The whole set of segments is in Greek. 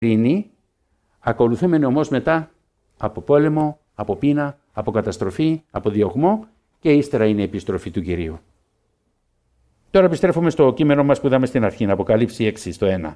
ειρήνη, ακολουθούμενη όμως μετά από πόλεμο, από πείνα, από καταστροφή, από διωγμό και ύστερα είναι η επιστροφή του Κυρίου. Τώρα επιστρέφουμε στο κείμενο μας που είδαμε στην αρχή, Αποκαλύψη 6 στο 1.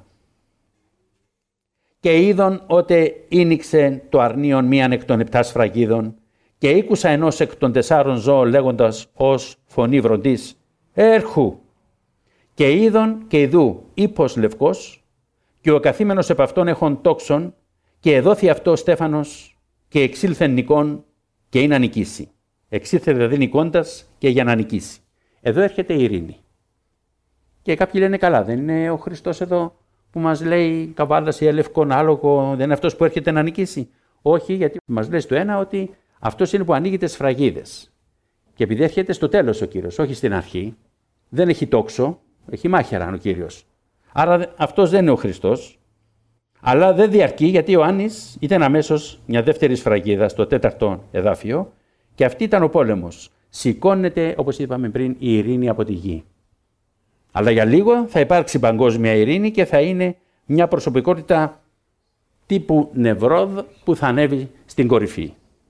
«Και είδον ότε ήνιξε το αρνίον μίαν εκ των 7 σφραγίδων και ήκουσα ενός εκ των 4 ζώων λέγοντας ως φωνή βροντής, έρχου. Και είδον και ιδού ύπος λευκός και ο καθήμενος επ' αυτόν έχων τόξον και εδόθη αυτό στέφανος και εξήλθεν νικών και είναι να νικήσει». Εξήλθε δηλαδή νικώντας και για να νικήσει. Εδώ έρχεται η ειρήνη. Και κάποιοι λένε καλά, δεν είναι ο Χριστός εδώ που μας λέει καβάλας ή ελευκόν άλογο, δεν είναι αυτός που έρχεται να νικήσει? Όχι, γιατί μας λέει στο ένα ότι αυτός είναι που ανοίγει τις σφραγίδες. Και επειδή έρχεται στο τέλος ο Κύριος, όχι στην αρχή, δεν έχει τόξο, έχει μάχαιρα ο Κύριος. Άρα αυτός δεν είναι ο Χριστός, αλλά δεν διαρκεί γιατί ο Ιωάννης ήταν αμέσως μια δεύτερη σφραγίδα στο 4ο εδάφιο και αυτή ήταν ο πόλεμος. Σηκώνεται, όπως είπαμε πριν, η ειρήνη από τη γη. Αλλά για λίγο θα υπάρξει παγκόσμια ειρήνη και θα είναι μια προσωπικότητα τύπου Νεβρόδ που θα ανέβει στην κορυφή.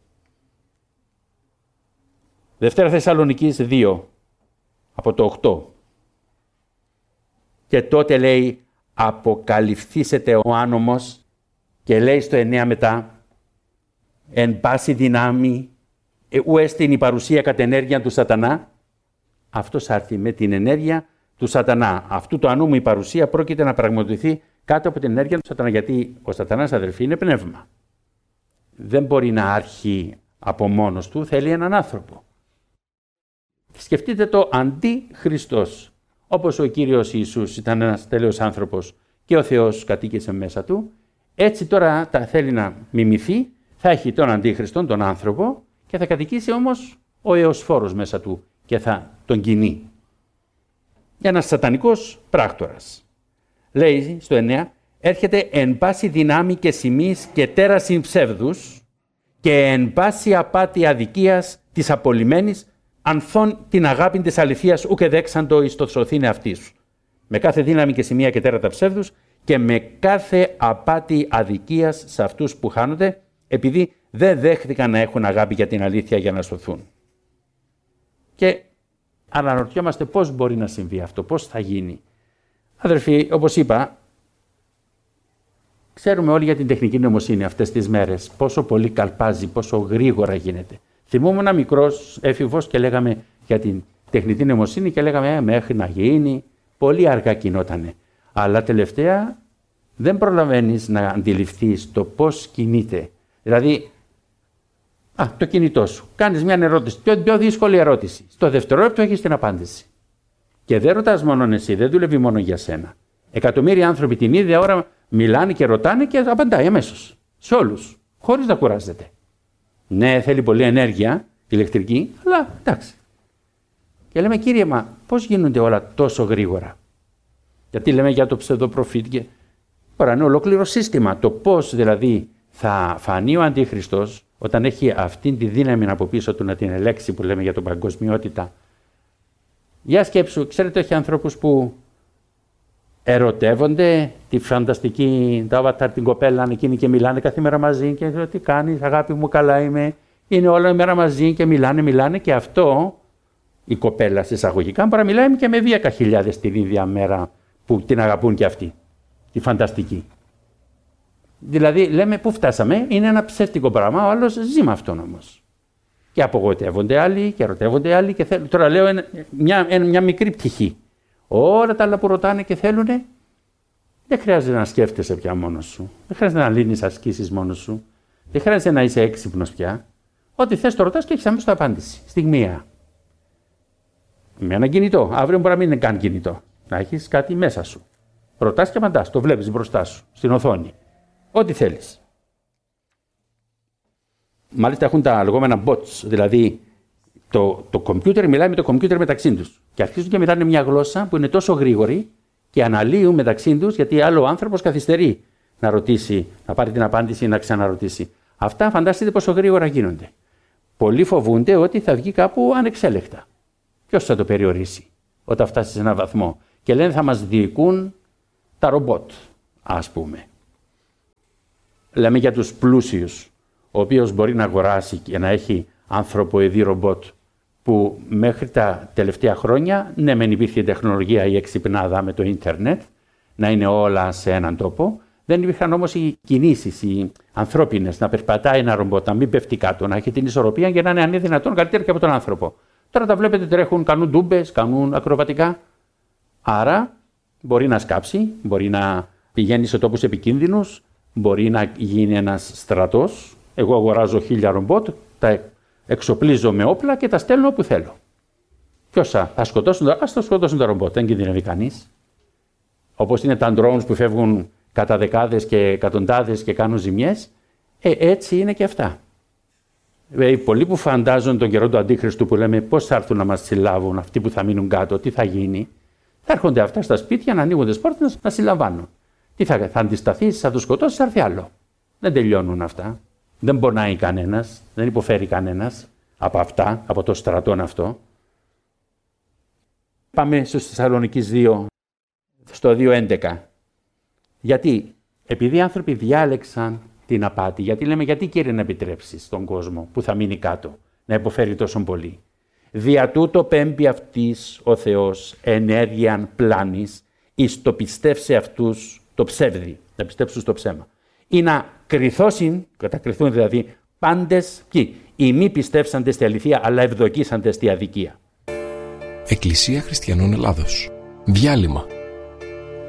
Δευτέρα Θεσσαλονικής 2, από το 8. Και τότε λέει αποκαλυφθήσεται ο άνομος και λέει στο 9 μετά εν πάση δυνάμει ου έστειν η παρουσία κατ' ενέργεια του σατανά. Αυτός άρθει με την ενέργεια του σατανά. Αυτού του ανούμου η παρουσία πρόκειται να πραγματοποιηθεί κάτω από την ενέργεια του σατανά. Γιατί ο σατανάς, αδερφοί, είναι πνεύμα. Δεν μπορεί να άρχει από μόνος του, θέλει έναν άνθρωπο. Σκεφτείτε το αντί-Χριστός. Όπως ο Κύριος Ιησούς ήταν ένας τέλειος άνθρωπος και ο Θεός κατοίκησε μέσα του, έτσι τώρα τα θέλει να μιμηθεί, θα έχει τον αντίχριστον, τον άνθρωπο, και θα κατοικήσει όμως ο εωσφόρος μέσα του και θα τον κινεί. Ένας σατανικός πράκτορας. Λέει στο 9, έρχεται εν πάση δυνάμει και σημείς και τέρασιν ψεύδους και εν πάση απάτη αδικίας της απολυμένης ανθών την αγάπη της αληθείας ούκε δέξαντο εις το σωθήνε αυτής. Με κάθε δύναμη και σημεία και τέρατα ψεύδους και με κάθε απάτη αδικίας σε αυτούς που χάνονται, επειδή δεν δέχτηκαν να έχουν αγάπη για την αλήθεια για να σωθούν. Και αναρωτιόμαστε πώς μπορεί να συμβεί αυτό, πώς θα γίνει. Αδερφοί, όπως είπα, ξέρουμε όλοι για την τεχνική νοημοσύνη αυτές τις μέρες, πόσο πολύ καλπάζει, πόσο γρήγορα γίνεται. Θυμούμαι ένα μικρός έφηβος και λέγαμε για την τεχνητή νοημοσύνη και λέγαμε μέχρι να γίνει, πολύ αργά κινότανε. Αλλά τελευταία δεν προλαβαίνεις να αντιληφθείς το πώς κινείται. Δηλαδή, το κινητό σου, κάνεις μια ερώτηση, την πιο δύσκολη ερώτηση. Στο δευτερόλεπτο έχεις την απάντηση. Και δεν ρωτάς μόνο εσύ, δεν δουλεύει μόνο για σένα. Εκατομμύρια άνθρωποι την ίδια ώρα μιλάνε και ρωτάνε και απαντάει αμέσως. Σε όλους, χωρίς να κουράζεται. Ναι, θέλει πολλή ενέργεια ηλεκτρική, αλλά εντάξει. Και λέμε, Κύριε, μα πώς γίνονται όλα τόσο γρήγορα? Γιατί λέμε για το ψευδοπροφήτη και τώρα είναι ολόκληρο σύστημα. Το πώς δηλαδή θα φανεί ο Αντίχριστος όταν έχει αυτήν τη δύναμη από πίσω του να την ελέξει που λέμε για την παγκοσμιότητα. Για σκέψου, ξέρετε, έχει ανθρώπους που ερωτεύονται τη φανταστική, το avatar, την κοπέλα εκείνη και μιλάνε κάθε μέρα μαζί και λέω τι κάνεις, αγάπη μου, καλά είμαι. Είναι όλη μέρα μαζί και μιλάνε και αυτό η κοπέλα εισαγωγικά μπορεί να μιλάει και με 10.000 την ίδια μέρα που την αγαπούν και αυτοί. Τη φανταστική. Δηλαδή λέμε πού φτάσαμε, είναι ένα ψεύτικο πράγμα, ο άλλος ζει με αυτόν όμως. Και απογοητεύονται άλλοι και ερωτεύονται άλλοι και θέλουν. Τώρα λέω μια μικρή πτυχή. Όλα τα άλλα που ρωτάνε και θέλουν, δεν χρειάζεται να σκέφτεσαι πια μόνος σου. Δεν χρειάζεται να λύνεις ασκήσεις μόνος σου. Δεν χρειάζεται να είσαι έξυπνος πια. Ό,τι θες το ρωτάς και έχεις αμέσως απάντηση. Στιγμία. Με ένα κινητό. Αύριο μπορεί να μην είναι καν κινητό. Να έχεις κάτι μέσα σου. Ρωτάς και απαντάς. Το βλέπεις μπροστά σου, στην οθόνη. Ό,τι θέλεις. Μάλιστα έχουν τα λεγόμενα bots, δηλαδή το κομπιούτερ μιλάει με το κομπιούτερ μεταξύ τους. Και αρχίζουν και μιλάνε μια γλώσσα που είναι τόσο γρήγορη και αναλύουν μεταξύ τους, γιατί άλλο ο άνθρωπος καθυστερεί να ρωτήσει, να πάρει την απάντηση ή να ξαναρωτήσει. Αυτά φανταστείτε πόσο γρήγορα γίνονται. Πολλοί φοβούνται ότι θα βγει κάπου ανεξέλεκτα. Ποιος θα το περιορίσει όταν φτάσει σε έναν βαθμό? Και λένε θα μας διοικούν τα ρομπότ, ας πούμε. λέμε για τους πλούσιους, ο οποίος μπορεί να αγοράσει και να έχει ανθρωποειδή ρομπότ, που μέχρι τα τελευταία χρόνια, ναι μεν υπήρχε η τεχνολογία, η εξυπνάδα με το ίντερνετ, να είναι όλα σε έναν τόπο, δεν υπήρχαν όμως οι κινήσεις, οι ανθρώπινες, να περπατάει ένα ρομπότ, να μην πέφτει κάτω, να έχει την ισορροπία και να είναι αν είναι δυνατόν καλύτερα και από τον άνθρωπο. Τώρα τα βλέπετε τρέχουν, κάνουν ντούμπες, κάνουν ακροβατικά. Άρα μπορεί να σκάψει, μπορεί να πηγαίνει σε τόπους επικίνδυνους, μπορεί να γίνει ένας στρατός. Εγώ αγοράζω 1000 ρομπότ, τα εξοπλίζω με όπλα και τα στέλνω όπου θέλω. Ποιος θα σκοτώσουν, ας το σκοτώσουν τα ρομπότ, δεν κινδυνεύει κανείς. Όπως είναι τα drones που φεύγουν κατά δεκάδες και εκατοντάδες και κάνουν ζημιές, έτσι είναι και αυτά. Πολλοί που φαντάζουν τον καιρό του Αντίχριστου, που λέμε πώς θα έρθουν να μας συλλάβουν, αυτοί που θα μείνουν κάτω, τι θα γίνει, θα έρχονται αυτά στα σπίτια να ανοίγουν τις πόρτες να συλλαμβάνουν. Τι θα αντισταθείς, θα τους σκοτώσεις, θα έρθει άλλο. Δεν τελειώνουν αυτά. Δεν πονάει κανένας, δεν υποφέρει κανένας από αυτά, από το στρατόν αυτό. Πάμε στους Θεσσαλονικής 2, στο 2.11. Γιατί, επειδή οι άνθρωποι διάλεξαν την απάτη, γιατί λέμε, γιατί Κύριε να επιτρέψεις τον κόσμο που θα μείνει κάτω, να υποφέρει τόσο πολύ. Δια τούτο πέμπει αυτής ο Θεός ενέργειαν πλάνης, εις το πιστεύσε αυτούς το ψεύδι, να πιστέψουν στο ψέμα. Ή να κρυθώσουν, κατακριθούν δηλαδή, πάντες ποιοι, οι μη πιστεύσαντες στη αληθεία, αλλά ευδοκίσαντες στη αδικία. Εκκλησία Χριστιανών Ελλάδος. Διάλειμμα.